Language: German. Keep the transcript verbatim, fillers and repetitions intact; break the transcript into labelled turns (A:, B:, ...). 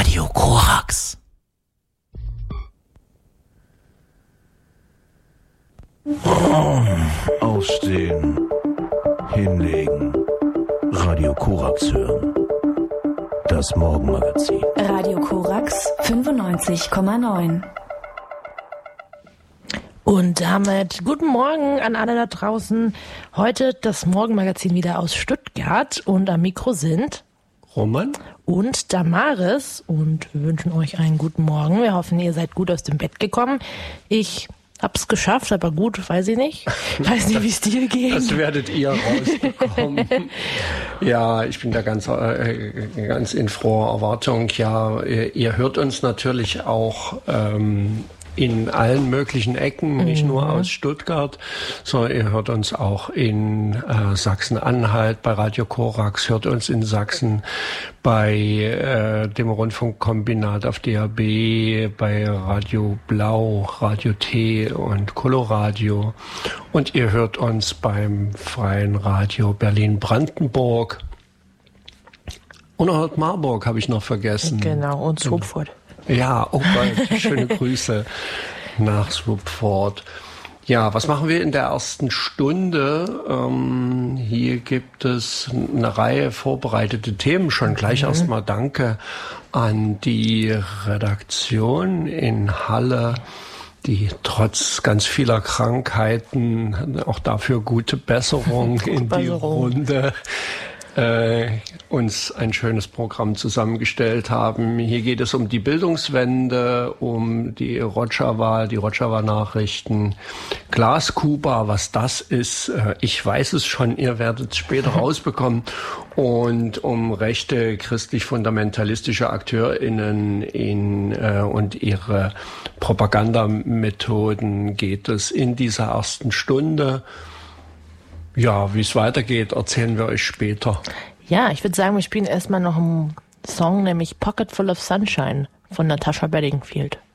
A: Radio Korax.
B: Aufstehen, hinlegen, Radio Korax hören. Das Morgenmagazin.
C: Radio Korax fünfundneunzig Komma neun.
A: Und damit guten Morgen an alle da draußen. Heute das Morgenmagazin wieder aus Stuttgart und am Mikro sind
D: Roman
A: und Damaris und wir wünschen euch einen guten Morgen. Wir hoffen, ihr seid gut aus dem Bett gekommen. Ich hab's geschafft, aber gut, weiß ich nicht. Ich weiß nicht, wie es dir geht.
D: Das werdet ihr rausbekommen. Ja, ich bin da ganz, äh, ganz in froher Erwartung. Ja, ihr, ihr hört uns natürlich auch ähm, in allen möglichen Ecken, nicht mhm. nur aus Stuttgart, sondern ihr hört uns auch in äh, Sachsen-Anhalt bei Radio Korax, hört uns in Sachsen bei äh, dem Rundfunkkombinat auf D A B, bei Radio Blau, Radio T und Coloradio. Und ihr hört uns beim Freien Radio Berlin-Brandenburg. Und ihr hört Marburg, habe ich noch vergessen.
A: Genau, und Swupfurt.
D: Ja, oh Gott, schöne Grüße nach Swupfurt. Ja, was machen wir in der ersten Stunde? Ähm, hier gibt es eine Reihe vorbereitete Themen. Schon gleich mhm. erstmal danke an die Redaktion in Halle, die trotz ganz vieler Krankheiten auch dafür gute Besserung gute in die Besserung. Runde Äh, uns ein schönes Programm zusammengestellt haben. Hier geht es um die Bildungswende, um die Rojava, die Rojava-Nachrichten, Glaskuba, was das ist, äh, ich weiß es schon, ihr werdet es später rausbekommen, und um rechte christlich-fundamentalistische AkteurInnen in, äh, und ihre Propagandamethoden geht es in dieser ersten Stunde. Ja, wie es weitergeht, erzählen wir euch später.
A: Ja, ich würde sagen, wir spielen erstmal noch einen Song, nämlich Pocket Full of Sunshine von Natasha Bedingfield.